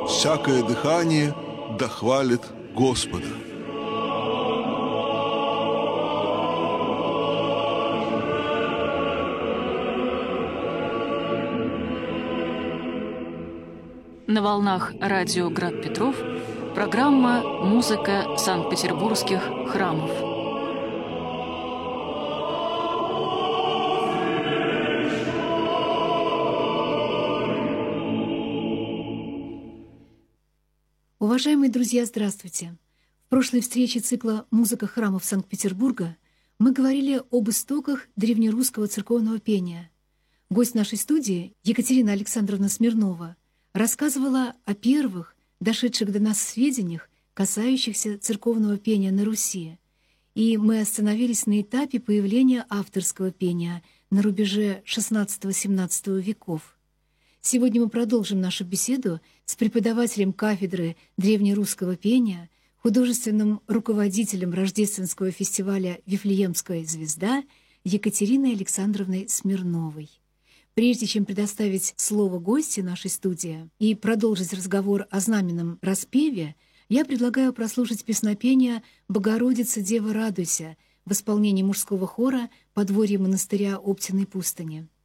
всякое дыхание дохвалит Господа. На волнах радио «Град Петров» программа «Музыка Санкт-Петербургских храмов». Уважаемые друзья, здравствуйте! В прошлой встрече цикла «Музыка храмов Санкт-Петербурга» мы говорили об истоках древнерусского церковного пения. Гость нашей студии, Екатерина Александровна Смирнова, рассказывала о первых, дошедших до нас сведениях, касающихся церковного пения на Руси. И мы остановились на этапе появления авторского пения на рубеже XVI-XVII веков. Сегодня мы продолжим нашу беседу с преподавателем кафедры древнерусского пения, художественным руководителем рождественского фестиваля «Вифлеемская звезда» Екатериной Александровной Смирновой. Прежде чем предоставить слово гостю нашей студии и продолжить разговор о знаменном распеве, я предлагаю прослушать песнопение «Богородица, Дева, радуйся» в исполнении мужского хора «Подворье монастыря Оптиной пустыни».